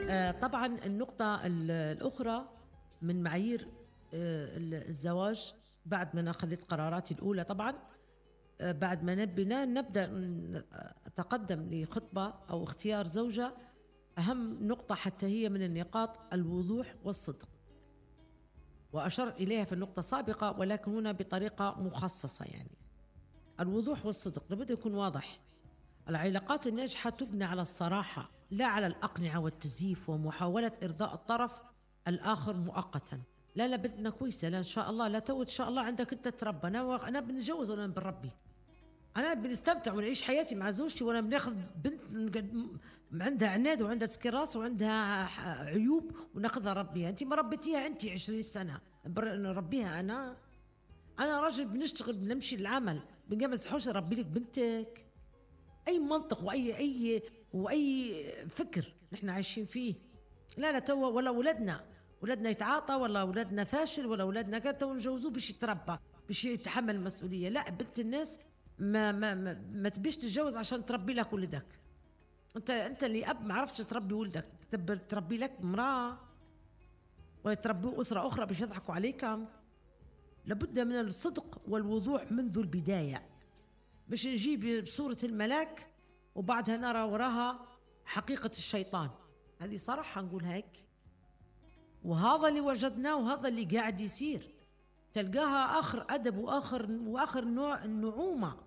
طبعا النقطة الأخرى من معايير الزواج بعد ما أخذت قراراتي الأولى طبعا، بعد ما نبدأ نتقدم لخطبة أو اختيار زوجة، أهم نقطة حتى هي من النقاط الوضوح والصدق، وأشرت إليها في النقطة السابقة ولكن هنا بطريقة مخصصة. يعني الوضوح والصدق لابد يكون واضح. العلاقات الناجحة تبنى على الصراحة لا على الأقنعة والتزييف ومحاولة إرضاء الطرف الآخر مؤقتا. لا بدنا كويسة، لا إن شاء الله، لا تو إن شاء الله عندك أنت تربى، أنا بنتجوز وأنا بنربي، أنا بنستمتع ونعيش حياتي مع زوجتي وأنا بناخذ بنت عندها عناد وعندها سكراس وعندها عيوب وناخذها ربيها. أنت ما ربيتيها أنت 20 سنة، نربيها أنا رجل بنشتغل بنمشي العمل بنجمز حوش أربي لك بنتك. أي منطق وأي فكر نحن عايشين فيه. لا تو ولا ولدنا يتعاطى ولا ولدنا فاشل ولا ولدنا كذا ونجوزوه باش يتربى باش يتحمل المسؤولية. لا، بنت الناس ما تبيش تتجوز عشان تربي لك ولدك. انت اللي اب ما عرفتش تربي ولدك، تربي لك امرأة ولا تربي أسرة أخرى باش يضحكوا عليكم. لابد من الصدق والوضوح منذ البداية باش نجيب بصورة الملاك وبعدها نرى وراها حقيقة الشيطان. هذه صراحة نقول هيك، وهذا اللي وجدناه وهذا اللي قاعد يصير. تلقاها آخر أدب وآخر نوع النعومة،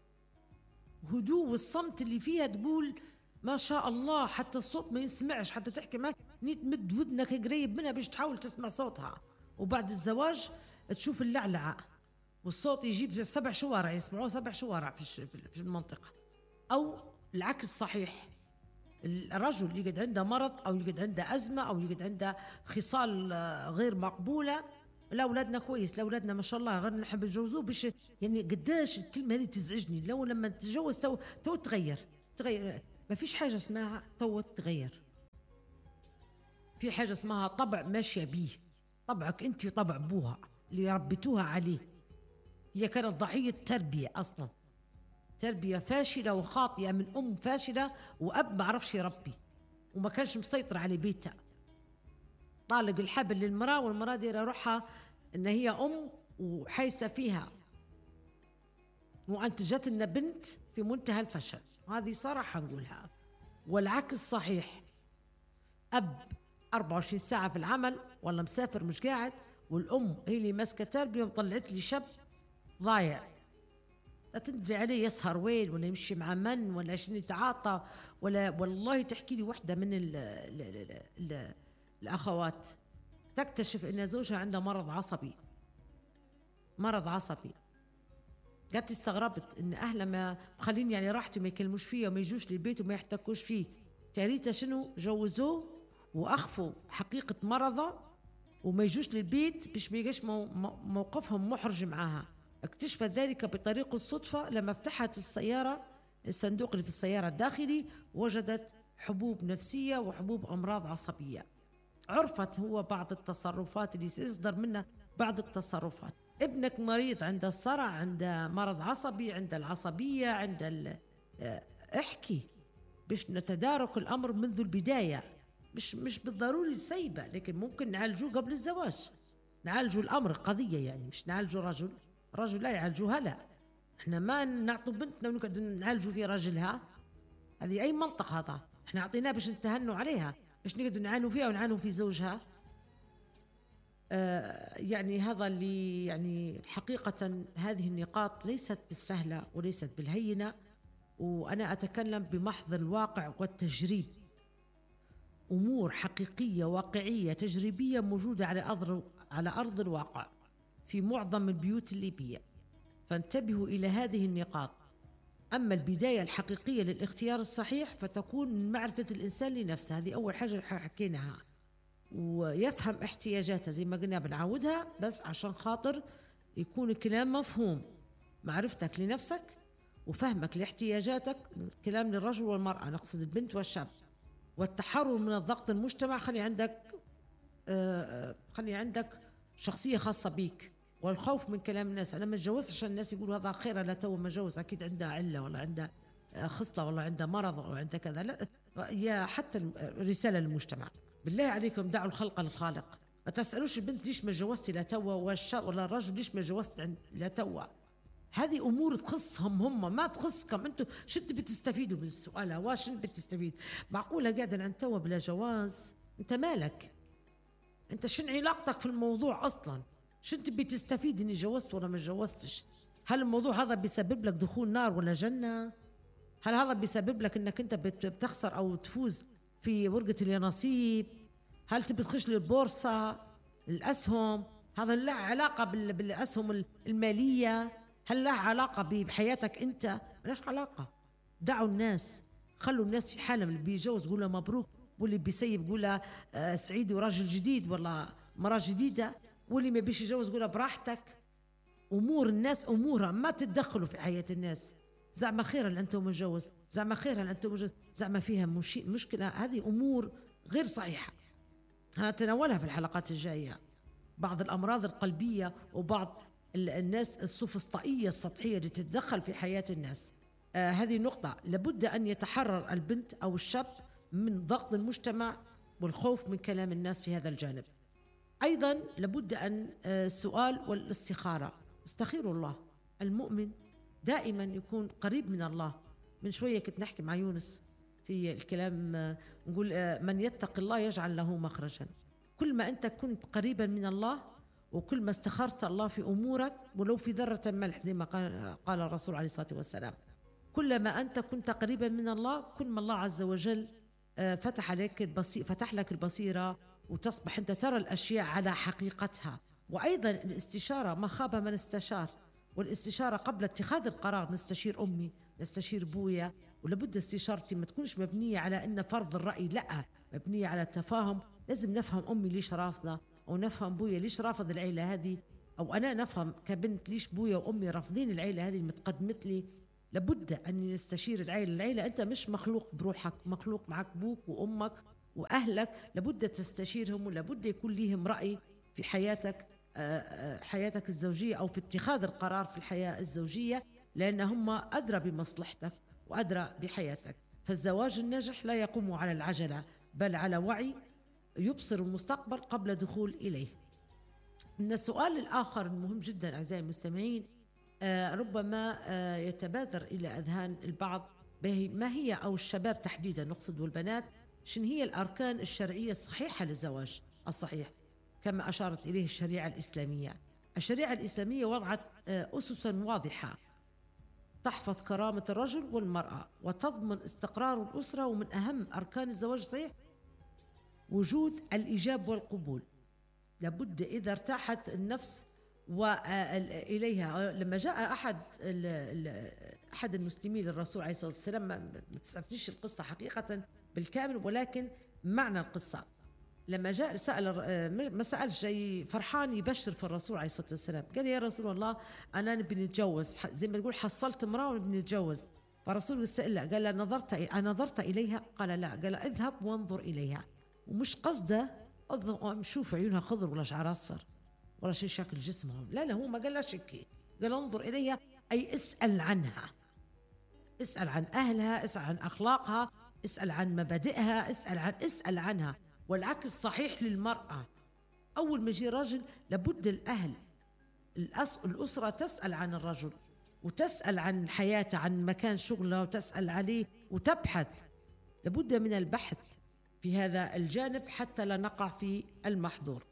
هدوء والصمت اللي فيها تقول ما شاء الله، حتى الصوت ما يسمعش، حتى تحكي معك تمد ودنك قريب منها باش تحاول تسمع صوتها. وبعد الزواج تشوف اللعلعة والصوت يجيب 7 شوارع، يسمعوه 7 شوارع في المنطقة. أو العكس صحيح، الرجل يقعد عنده مرض أو يقعد عنده أزمة أو يقعد عنده خصال غير مقبولة، لا أولادنا كويس، لا أولادنا ما شاء الله غير نحب نجوزوه باش. يعني قداش الكلمة هذه تزعجني. لو لما تتجوز تو تغير ما فيش حاجة اسمها تو تغير. في حاجة اسمها طبع ماشية بيه، طبعك أنت وطبع أبوها اللي ربيتوها عليه. هي كانت ضحية تربية أصلا، تربية فاشلة وخاطئة من أم فاشلة وأب ما عرفش يربي وما كانش مسيطر على بيتها. طالق الحبل للمرأة والمرأة دير روحها إن هي أم وحيسة فيها، وأنتجت لنا بنت في منتهى الفشل. هذه صراحة نقولها. والعكس صحيح، أب 24 ساعة في العمل ولا مسافر مش قاعد، والأم هي اللي ماسكة تربية وطلعت لي شاب ضايع لا تدري عليه يسهر وين ولا يمشي مع من ولا شنو يتعاطى ولا. والله تحكي لي واحدة من الأخوات تكتشف إن زوجها عنده مرض عصبي. قالت استغربت إن أهله ما مخلين يعني راحتي ما يكلموش فيه وما يجوش للبيت وما يحتكوش فيه. تاريتا شنو جوزوه وأخفوا حقيقة مرضه وما يجوش للبيت باش ما يجيش موقفهم محرج معاها. اكتشفت ذلك بطريق الصدفة لما فتحت الصندوق اللي في السيارة الداخلي، وجدت حبوب نفسية وحبوب أمراض عصبية. عرفت هو بعض التصرفات اللي يصدر منها بعض التصرفات. ابنك مريض، عنده الصرع، عنده مرض عصبي، عنده العصبية، عنده احكي باش نتدارك الأمر منذ البداية. مش بالضروري السيبة، لكن ممكن نعالجوه قبل الزواج، نعالجوا الأمر قضية. يعني مش نعالجوا رجل لا يعالجوها، لا احنا ما نعطوا بنتنا ونقعد نعالجوا في رجلها. هذه أي منطق هذا؟ احنا عطيناه باش نتهنوا عليها، باش نقعد نعانوا فيها ونعانوا في زوجها. يعني هذا اللي يعني حقيقة هذه النقاط ليست بالسهلة وليست بالهينة، وأنا أتكلم بمحض الواقع والتجريب. أمور حقيقية واقعية تجريبية موجودة على أرض الواقع في معظم البيوت الليبية، فانتبهوا إلى هذه النقاط. أما البداية الحقيقية للاختيار الصحيح فتكون من معرفة الإنسان لنفسه، هذه أول حاجة حكيناها، ويفهم احتياجاته زي ما قلنا بنعودها بس عشان خاطر يكون الكلام مفهوم. معرفتك لنفسك وفهمك لاحتياجاتك، كلام للرجل والمرأة، نقصد البنت والشاب، والتحرر من الضغط المجتمع. خلي عندك شخصية خاصة بيك، والخوف من كلام الناس. أنا ما اتجوزش عشان الناس يقولوا هذا خير، لا تو ما جوز أكيد عندها علة ولا عندها خصلة ولا عندها مرض ولا عندها كذا. لا، يا حتى رسالة للمجتمع، بالله عليكم دعوا الخلق للخالق. ما تسألوش البنت ليش ما جوزتي لتوا، ولا الرجل ليش ما جوزت لتوا. هذه امور تخصهم هم، ما تخصكم انتم. شو انت بتستفيدوا من السؤال؟ واش انت بتستفيد؟ معقوله قاعده عند توا بلا جواز؟ انت مالك؟ انت شن علاقتك في الموضوع اصلا؟ شو انت بتستفيد اني جوزت ولا ما جوزتش؟ هل الموضوع هذا بيسبب لك دخول نار ولا جنه؟ هل هذا بيسبب لك انك انت بتخسر او تفوز في ورقه اليانصيب؟ هل تبي تخش للبورصه، الاسهم؟ هذا له علاقه بالاسهم الماليه؟ هل له علاقه بحياتك انت؟ ملاش علاقه. دعوا الناس، خلوا الناس في حالهم. اللي بيجوز قول له مبروك، واللي بيسيب قول له سعيد وراجل جديد ولا مراه جديده، واللي ما بيش يجوز قول له براحتك. امور الناس امورها، ما تتدخلوا في حياه الناس. زعما خير اللي انتم متجوز، زعما خير اللي انتم متجوز، زعما فيها مشكله. هذه امور غير صحيحه، هنتناولها في الحلقات الجايه. بعض الامراض القلبيه وبعض الناس السوفسطائيه السطحيه اللي تتدخل في حياه الناس. هذه نقطه لابد ان يتحرر البنت او الشاب من ضغط المجتمع والخوف من كلام الناس في هذا الجانب. ايضا لابد ان السؤال والاستخاره. استخيروا الله. المؤمن دائما يكون قريب من الله. من شويه كنت نحكي مع يونس في الكلام، نقول من يتق الله يجعل له مخرجا. كل ما أنت كنت قريبا من الله، وكل ما استخرت الله في أمورك ولو في ذرة ملح، زي ما قال الرسول عليه الصلاة والسلام، كلما أنت كنت قريبا من الله كل ما الله عز وجل فتح لك البصيرة، وتصبح أنت ترى الأشياء على حقيقتها. وأيضا الاستشارة، ما خاب من استشار. والاستشارة قبل اتخاذ القرار، نستشير أمي، نستشير بويا. ولابد استشارتي ما تكونش مبنية على أن فرض الرأي، لا، مبنية على التفاهم. لازم نفهم أمي ليش رافضة، أو نفهم بويا ليش رافض العيلة هذه، أو أنا نفهم كبنت ليش بويا وأمي رافضين العيلة هذه المتقدمت لي. لابد أن نستشير العيلة. أنت مش مخلوق بروحك، مخلوق معك بوك وأمك وأهلك. لابد تستشيرهم، ولابد يكون ليهم رأي في حياتك الزوجية، أو في اتخاذ القرار في الحياة الزوجية، لأن هم أدرى بمصلحتك وأدرى بحياتك. فالزواج الناجح لا يقوم على العجلة، بل على وعي يبصر المستقبل قبل دخول إليه. من السؤال الآخر المهم جدا أعزائي المستمعين، ربما يتبادر إلى أذهان البعض، ما هي، أو الشباب تحديدا نقصد والبنات، شن هي الأركان الشرعية الصحيحة للزواج الصحيح كما أشارت إليه الشريعة الإسلامية. الشريعة الإسلامية وضعت أسسا واضحة تحفظ كرامة الرجل والمرأة وتضمن استقرار الأسرة. ومن أهم أركان الزواج الصحيح وجود الإيجاب والقبول. لابد إذا ارتاحت النفس وإليها. لما جاء أحد المسلمين للرسول عليه الصلاة والسلام، ما تسعفنيش القصة حقيقة بالكامل، ولكن معنى القصة، لما جاء ما سألش، جاي فرحان يبشر في الرسول عليه الصلاة والسلام، قال يا رسول الله أنا نبي نتجوز، زي ما تقول حصلت امرأة ونبي نتجوز. فالرسول سأله، قال نظرت إليها؟ قال لا. قال اذهب وانظر إليها. ومش قصده شوف عيونها خضر ولا شعر أصفر ولا شيء شكل جسمهم، لا، هو ما قال لا شكي، قال انظر إليها، أي اسأل عنها، اسأل عن أهلها، اسأل عن أخلاقها، اسأل عن مبادئها، اسأل عنها. والعكس صحيح للمرأة. أول ما يجي رجل لابد الأهل الأسرة تسأل عن الرجل، وتسأل عن حياته، عن مكان شغله، وتسأل عليه وتبحث. لابد من البحث في هذا الجانب حتى لا نقع في المحظور.